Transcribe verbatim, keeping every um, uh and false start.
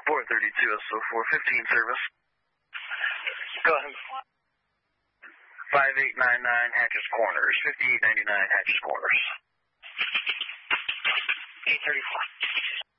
four thirty-two S O four fifteen service. Go ahead. five eight nine nine Hatches Corners, fifty-eight ninety-nine Hatches Corners. eight thirty-four.